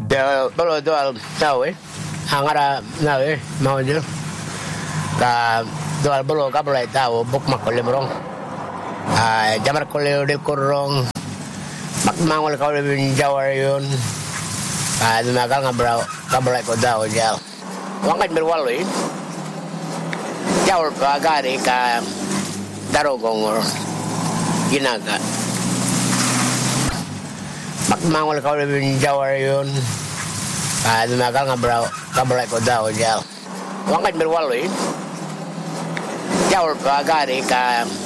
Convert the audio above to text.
Pero todo al tahu angara nawe mau je ka doal bolo ka boleh tahu buk makole brong jamar kole de korong mak mangol ka le bin jawar yun dumagal ngabrao ka boleh ko daw jal wangat berwaloi jawar ka gari ka darogongor ginaga mak mangol ka le bin jawar yun dumagal ngabrao ka boleh ko daw jal wangat berwaloi jawar ka gari ka